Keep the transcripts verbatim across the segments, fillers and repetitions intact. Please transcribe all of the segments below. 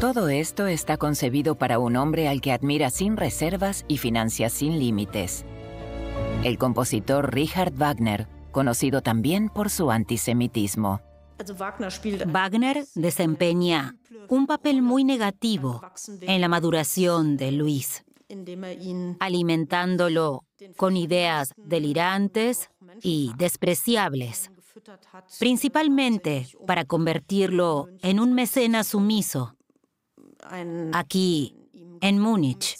Todo esto está concebido para un hombre al que admira sin reservas y financia sin límites. El compositor Richard Wagner, conocido también por su antisemitismo. Wagner desempeña un papel muy negativo en la maduración de Luis, alimentándolo con ideas delirantes y despreciables, principalmente para convertirlo en un mecenas sumiso, aquí en Múnich.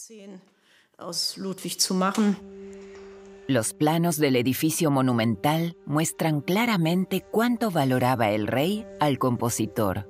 Los planos del edificio monumental muestran claramente cuánto valoraba el rey al compositor.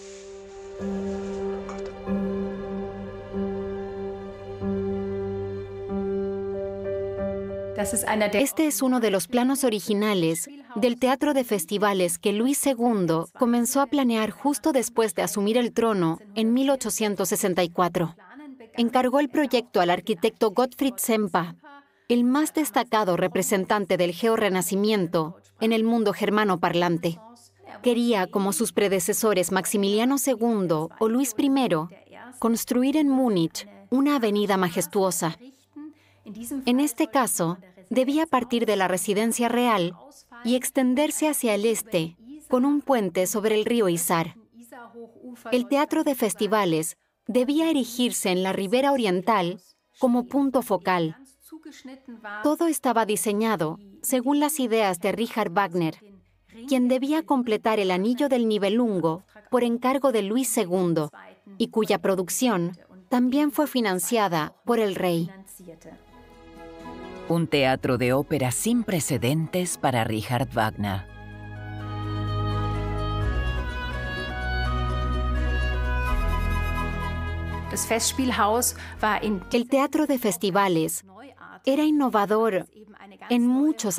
Este es uno de los planos originales del teatro de festivales que Luis segundo comenzó a planear justo después de asumir el trono en mil ochocientos sesenta y cuatro. Encargó el proyecto al arquitecto Gottfried Semper, el más destacado representante del georrenacimiento en el mundo germano parlante. Quería, como sus predecesores Maximiliano segundo o Luis primero, construir en Múnich una avenida majestuosa. En este caso, debía partir de la residencia real y extenderse hacia el este con un puente sobre el río Isar. El teatro de festivales debía erigirse en la ribera oriental como punto focal. Todo estaba diseñado según las ideas de Richard Wagner, quien debía completar el anillo del Nibelungo por encargo de Luis segundo y cuya producción también fue financiada por el rey. Un teatro de ópera sin precedentes para Richard Wagner. El teatro de festivales era innovador en muchos